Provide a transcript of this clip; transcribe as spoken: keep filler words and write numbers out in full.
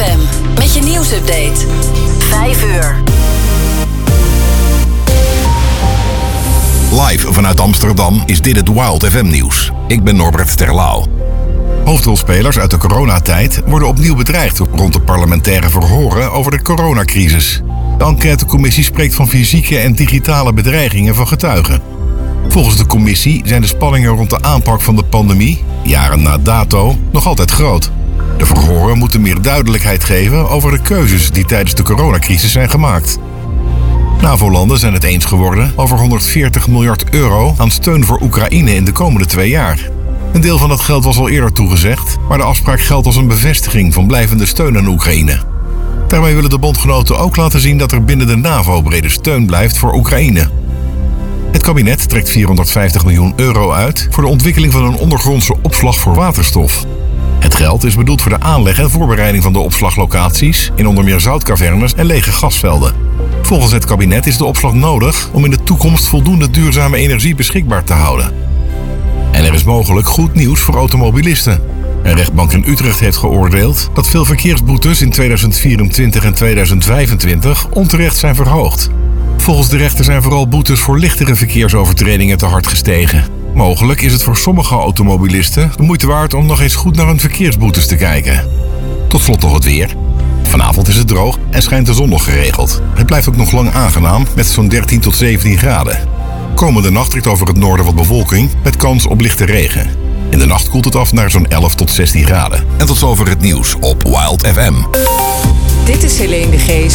M met je nieuwsupdate. vijf uur. Live vanuit Amsterdam is dit het Wild F M nieuws. Ik ben Norbert Terlouw. Hoofdrolspelers uit de coronatijd worden opnieuw bedreigd rond de parlementaire verhoren over de coronacrisis. De enquêtecommissie spreekt van fysieke en digitale bedreigingen van getuigen. Volgens de commissie zijn de spanningen rond de aanpak van de pandemie, jaren na dato, nog altijd groot. De verhoren moeten meer duidelijkheid geven over de keuzes die tijdens de coronacrisis zijn gemaakt. NAVO-landen zijn het eens geworden over honderdveertig miljard euro aan steun voor Oekraïne in de komende twee jaar. Een deel van dat geld was al eerder toegezegd, maar de afspraak geldt als een bevestiging van blijvende steun aan Oekraïne. Daarmee willen de bondgenoten ook laten zien dat er binnen de NAVO brede steun blijft voor Oekraïne. Het kabinet trekt vierhonderdvijftig miljoen euro uit voor de ontwikkeling van een ondergrondse opslag voor waterstof. Het geld is bedoeld voor de aanleg en voorbereiding van de opslaglocaties in onder meer zoutcavernes en lege gasvelden. Volgens het kabinet is de opslag nodig om in de toekomst voldoende duurzame energie beschikbaar te houden. En er is mogelijk goed nieuws voor automobilisten. Een rechtbank in Utrecht heeft geoordeeld dat veel verkeersboetes in tweeduizend vierentwintig en tweeduizend vijfentwintig onterecht zijn verhoogd. Volgens de rechter zijn vooral boetes voor lichtere verkeersovertredingen te hard gestegen. Mogelijk is het voor sommige automobilisten de moeite waard om nog eens goed naar hun verkeersboetes te kijken. Tot slot nog het weer. Vanavond is het droog en schijnt de zon nog geregeld. Het blijft ook nog lang aangenaam met zo'n dertien tot zeventien graden. Komende nacht trekt over het noorden wat bewolking met kans op lichte regen. In de nacht koelt het af naar zo'n elf tot zestien graden. En tot zover het nieuws op Wild F M. Dit is Helene de Geest.